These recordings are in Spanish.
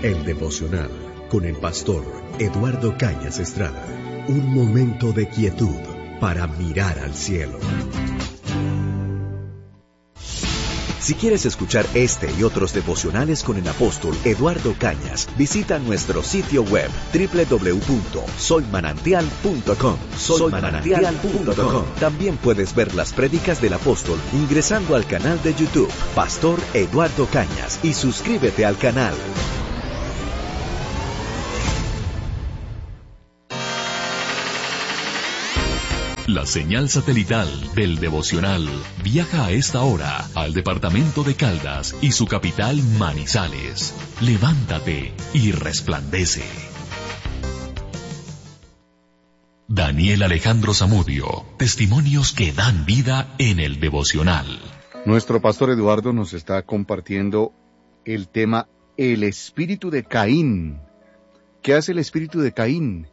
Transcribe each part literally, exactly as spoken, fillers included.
El devocional con el pastor Eduardo Cañas Estrada. Un momento de quietud para mirar al cielo. Si quieres escuchar este y otros devocionales con el apóstol Eduardo Cañas, visita nuestro sitio web doble u doble u doble u punto soy manantial punto com. soy manantial punto com. También puedes ver las prédicas del apóstol ingresando al canal de YouTube Pastor Eduardo Cañas y suscríbete al canal. La señal satelital del devocional viaja a esta hora al departamento de Caldas y su capital Manizales. Levántate y resplandece. Daniel Alejandro Zamudio, testimonios que dan vida en el devocional. Nuestro pastor Eduardo nos está compartiendo el tema el espíritu de Caín. ¿Qué hace el espíritu de Caín?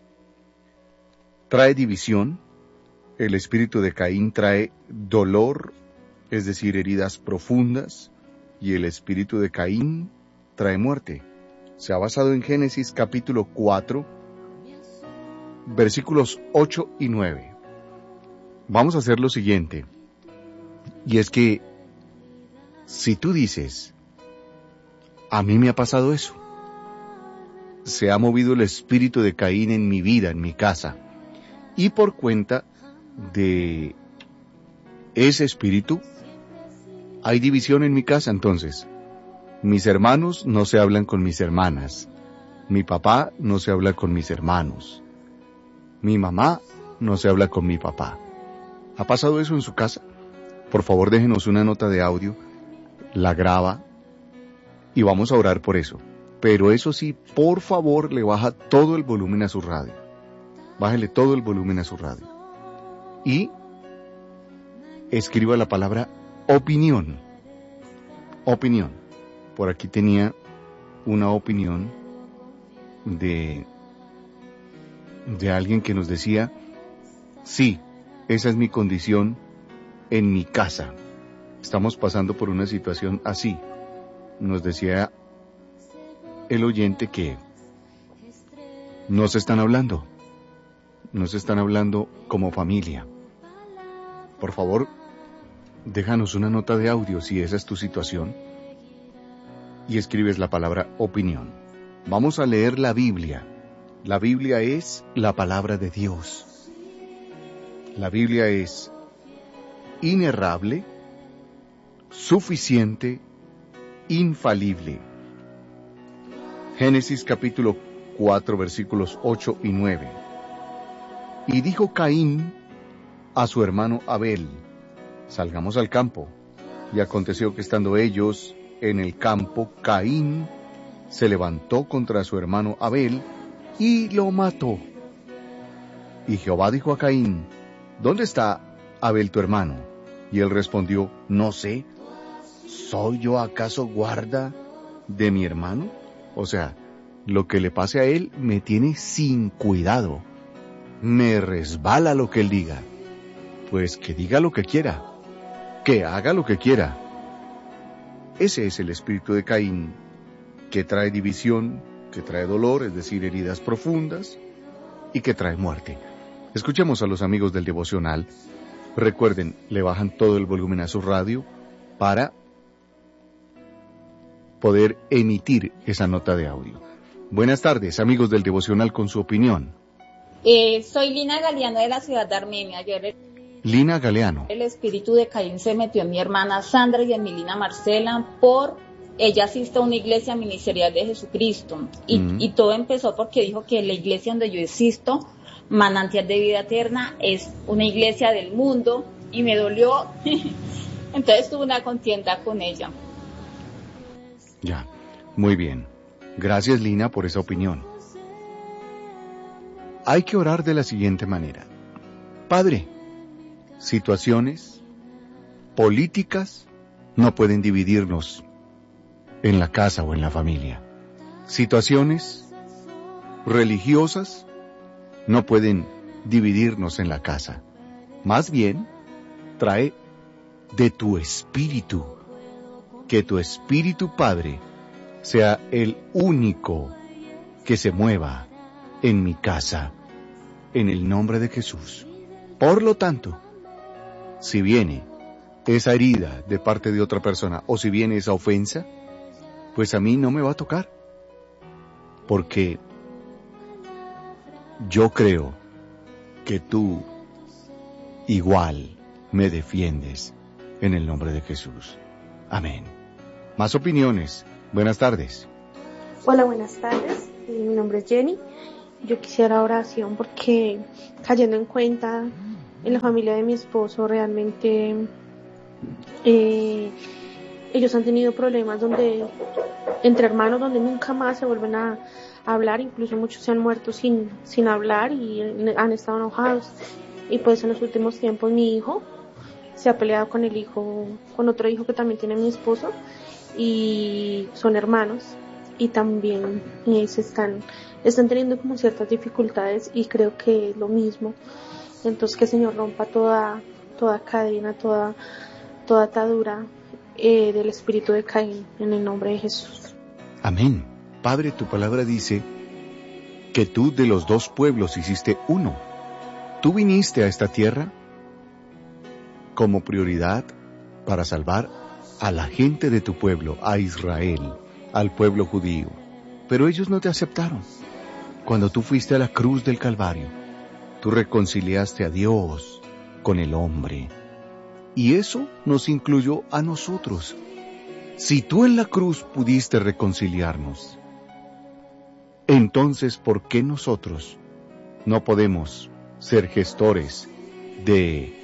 Trae división. El espíritu de Caín trae dolor, es decir, heridas profundas, y el espíritu de Caín trae muerte. Se ha basado en Génesis capítulo cuatro, versículos ocho y nueve. Vamos a hacer lo siguiente, y es que si tú dices, a mí me ha pasado eso, se ha movido el espíritu de Caín en mi vida, en mi casa, y por cuenta de ese espíritu hay división en mi casa. Entonces mis hermanos no se hablan con mis hermanas, mi papá no se habla con mis hermanos, mi mamá no se habla con mi papá. ¿Ha pasado eso en su casa? Por favor, déjenos una nota de audio, la graba y vamos a orar por eso. Pero eso sí, por favor, le baja todo el volumen a su radio. Bájele todo el volumen a su radio. Y escriba la palabra opinión. Opinión. Por aquí tenía una opinión de, de alguien que nos decía, sí, esa es mi condición en mi casa. Estamos pasando por una situación así. Nos decía el oyente que no se están hablando. No se están hablando como familia. Por favor, déjanos una nota de audio si esa es tu situación y escribes la palabra opinión. Vamos a leer la Biblia. La Biblia es la palabra de Dios. La Biblia es inerrable, suficiente, infalible. Génesis capítulo cuatro, versículos ocho y nueve. Y dijo Caín a su hermano Abel, salgamos al campo. Y aconteció que estando ellos en el campo, Caín se levantó contra su hermano Abel y lo mató. Y Jehová dijo a Caín, ¿dónde está Abel tu hermano? Y él respondió, no sé, ¿soy yo acaso guarda de mi hermano? O sea, lo que le pase a él me tiene sin cuidado. Me resbala lo que él diga. Pues que diga lo que quiera, que haga lo que quiera. Ese es el espíritu de Caín, que trae división, que trae dolor, es decir, heridas profundas, y que trae muerte. Escuchemos a los amigos del devocional. Recuerden, le bajan todo el volumen a su radio para poder emitir esa nota de audio. Buenas tardes, amigos del devocional, con su opinión. Eh, soy Lina Galeano de la ciudad de Armenia. Yo era... Lina Galeano. El espíritu de Caín se metió en mi hermana Sandra y en mi Lina Marcela por... Ella asiste a una iglesia ministerial de Jesucristo. Y, mm. y todo empezó porque dijo que la iglesia donde yo existo, Manantial de Vida Eterna, es una iglesia del mundo. Y me dolió. Entonces tuve una contienda con ella. Ya, muy bien. Gracias, Lina, por esa opinión. Hay que orar de la siguiente manera. Padre, situaciones políticas no pueden dividirnos en la casa o en la familia. Situaciones religiosas no pueden dividirnos en la casa. Más bien, trae de tu espíritu, que tu espíritu, Padre, sea el único que se mueva en mi casa, en el nombre de Jesús. Por lo tanto, si viene esa herida de parte de otra persona, o si viene esa ofensa, pues a mí no me va a tocar, porque yo creo que tú igual me defiendes en el nombre de Jesús. Amén. Más opiniones. Buenas tardes. Hola, buenas tardes. Mi nombre es Jenny. Yo quisiera oración porque, cayendo en cuenta, en la familia de mi esposo realmente eh, ellos han tenido problemas donde entre hermanos donde nunca más se vuelven a, a hablar, incluso muchos se han muerto sin, sin hablar y han estado enojados. Y pues en los últimos tiempos mi hijo se ha peleado con el hijo, con otro hijo que también tiene mi esposo, y son hermanos y también eh, se están, están teniendo como ciertas dificultades, y creo que es lo mismo. Entonces que el Señor rompa toda, toda cadena, toda, toda atadura eh, del espíritu de Caín, en el nombre de Jesús. Amén. Padre, tu palabra dice que tú de los dos pueblos hiciste uno. Tú viniste a esta tierra como prioridad para salvar a la gente de tu pueblo, a Israel, al pueblo judío. Pero ellos no te aceptaron. Cuando tú fuiste a la cruz del Calvario, tú reconciliaste a Dios con el hombre. Y eso nos incluyó a nosotros. Si tú en la cruz pudiste reconciliarnos, entonces, ¿por qué nosotros no podemos ser gestores de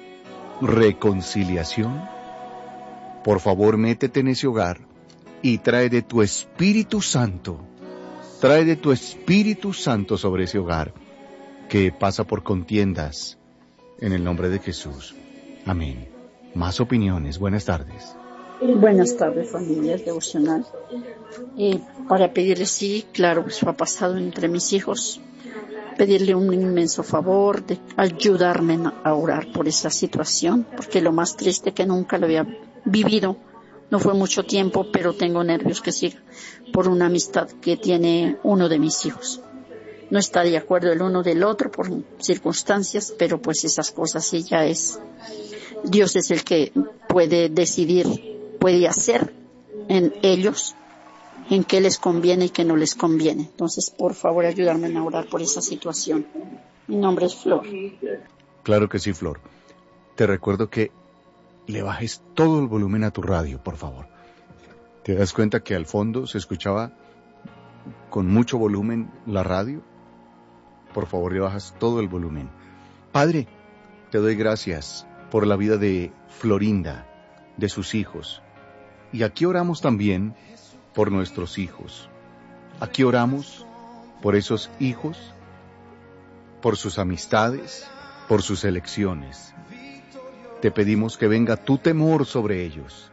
reconciliación? Por favor, métete en ese hogar y trae de tu Espíritu Santo, trae de tu Espíritu Santo sobre ese hogar que pasa por contiendas, en el nombre de Jesús. Amén. Más opiniones. Buenas tardes. Buenas tardes, familias devocional. Eh, para pedirle, sí, claro, eso ha pasado entre mis hijos. Pedirle un inmenso favor de ayudarme a orar por esa situación, porque lo más triste que nunca lo había vivido, no fue mucho tiempo, pero tengo nervios que siga por una amistad que tiene uno de mis hijos. No está de acuerdo el uno del otro por circunstancias, pero pues esas cosas sí ya es. Dios es el que puede decidir, puede hacer en ellos en qué les conviene y qué no les conviene. Entonces, por favor, ayúdame a orar por esa situación. Mi nombre es Flor. Claro que sí, Flor. Te recuerdo que le bajes todo el volumen a tu radio, por favor. ¿Te das cuenta que al fondo se escuchaba con mucho volumen la radio? Por favor, le bajas todo el volumen. Padre, te doy gracias por la vida de Florinda, de sus hijos. Y aquí oramos también por nuestros hijos. Aquí oramos por esos hijos, por sus amistades, por sus elecciones. Te pedimos que venga tu temor sobre ellos.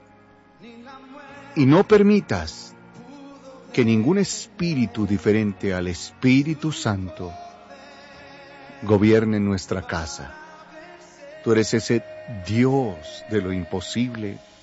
Y no permitas que ningún espíritu diferente al Espíritu Santo gobierne nuestra casa. Tú eres ese Dios de lo imposible